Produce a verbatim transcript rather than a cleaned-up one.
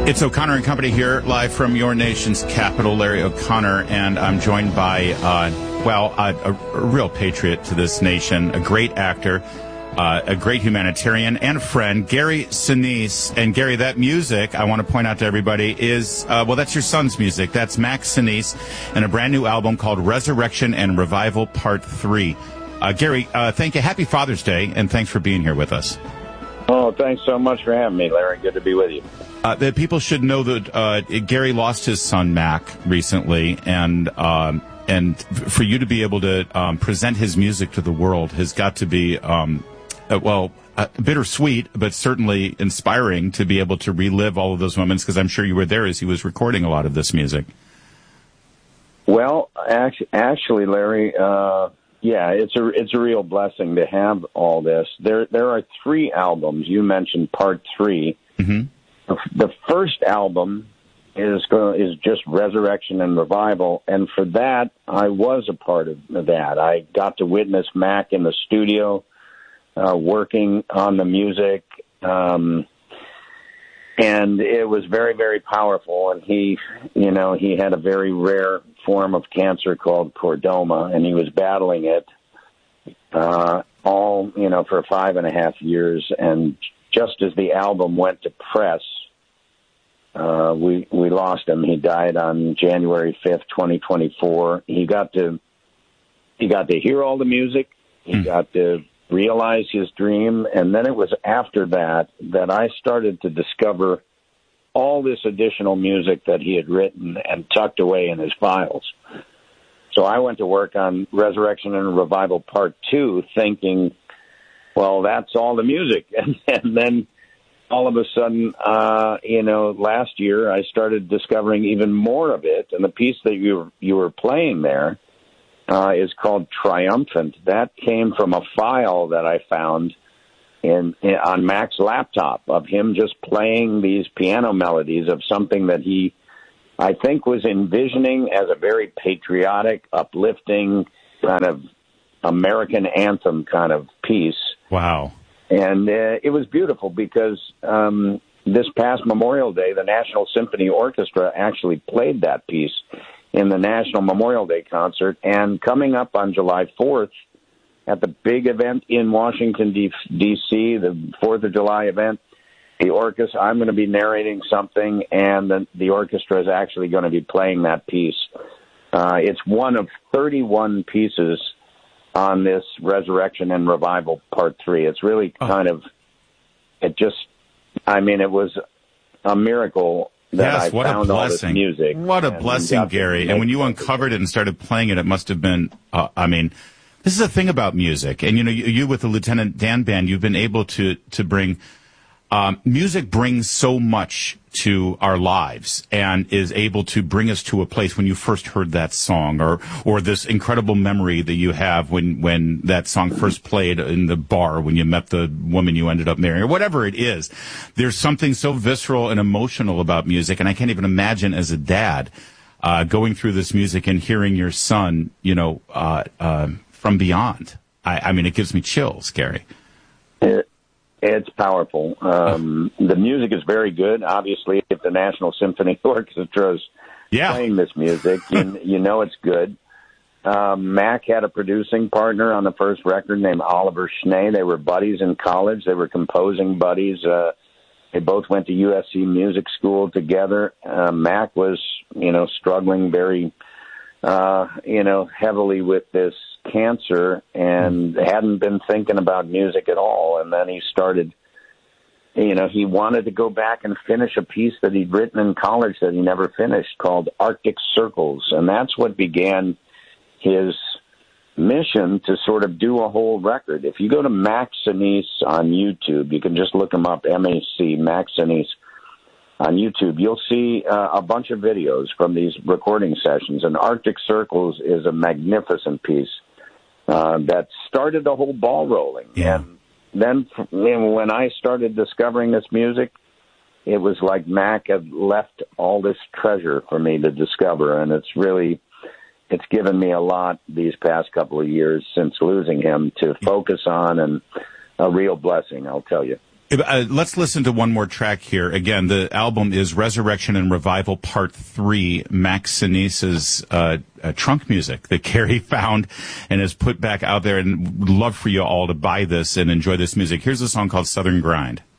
It's O'Connor and Company here, live from your nation's capital, Larry O'Connor, and I'm joined by, uh, well, a, a, a real patriot to this nation, a great actor, uh, a great humanitarian, and a friend, Gary Sinise. And Gary, that music, I want to point out to everybody, is, uh, well, that's your son's music. That's Max Sinise, and a brand new album called Resurrection and Revival Part three. Uh, Gary, uh, thank you. Happy Father's Day, and thanks for being here with us. Oh, thanks so much for having me, Larry. Good to be with you. Uh, that people should know that uh, Gary lost his son Mac recently, and um, and for you to be able to um, present his music to the world has got to be um, uh, well uh, bittersweet, but certainly inspiring to be able to relive all of those moments. Because I'm sure you were there as he was recording a lot of this music. Well, actually, actually Larry, uh, yeah, it's a it's a real blessing to have all this. There there are three albums. You mentioned Part Three. Mm-hmm. The first album is going, is just Resurrection and Revival, and for that, I was a part of that. I got to witness Mac in the studio uh, working on the music, um, and it was very, very powerful. And he, you know, he had a very rare form of cancer called chordoma, and he was battling it uh, all, you know, for five and a half years. And just as the album went to press, uh, we we lost him. He died on January fifth, twenty twenty-four. He got to he got to hear all the music. He mm. got to realize his dream, and then it was after that that I started to discover all this additional music that he had written and tucked away in his files. So I went to work on Resurrection and Revival Part Two, thinking, well, that's all the music. And, and then all of a sudden, uh, you know, last year I started discovering even more of it. And the piece that you, you were playing there uh, is called Triumphant. That came from a file that I found in, in on Mac's laptop of him just playing these piano melodies of something that he, I think, was envisioning as a very patriotic, uplifting kind of American anthem kind of piece. Wow. And uh, it was beautiful because um, this past Memorial Day, the National Symphony Orchestra actually played that piece in the National Memorial Day concert. And coming up on July fourth at the big event in Washington, D C, the fourth of July event, the orchestra, I'm going to be narrating something, and the, the orchestra is actually going to be playing that piece. Uh, it's one of thirty-one pieces on this Resurrection and Revival Part Three. It's really kind oh. of, it just, I mean, it was a miracle that yes, I what found a all this blessing. music. What a blessing, Gary. And when you uncovered it and started playing it, it must have been, uh, I mean, this is the thing about music. And, you know, you, you with the Lieutenant Dan Band, you've been able to, to bring, um, music brings so much to our lives and is able to bring us to a place when you first heard that song, or or this incredible memory that you have when when that song first played in the bar when you met the woman you ended up marrying, or whatever it is. There's something so visceral and emotional about music, and I can't even imagine as a dad uh going through this music and hearing your son, you know, uh uh from beyond. I, I mean, it gives me chills, Gary. It- It's powerful. Um, the music is very good. Obviously, if the National Symphony Orchestra is yeah. playing this music, you, you know it's good. Um, Mac had a producing partner on the first record named Oliver Schnee. They were buddies in college. They were composing buddies. Uh, they both went to U S C Music School together. Uh, Mac was, you know, struggling very, uh, you know, heavily with this cancer and hadn't been thinking about music at all. And then he started, you know, he wanted to go back and finish a piece that he'd written in college that he never finished called Arctic Circles. And that's what began his mission to sort of do a whole record. If you go to Max Sinise on YouTube, you can just look him up, M A C, Max Sinise on YouTube. You'll see uh, a bunch of videos from these recording sessions. And Arctic Circles is a magnificent piece. Uh, that started the whole ball rolling. Yeah. And then you know, when I started discovering this music, it was like Mac had left all this treasure for me to discover. And it's really, it's given me a lot these past couple of years since losing him to focus on, and a real blessing, I'll tell you. Uh, let's listen to one more track here. Again, the album is Resurrection and Revival Part three, Max Sinise's uh, uh, trunk music that Gary found and has put back out there, and would love for you all to buy this and enjoy this music. Here's a song called Southern Grind.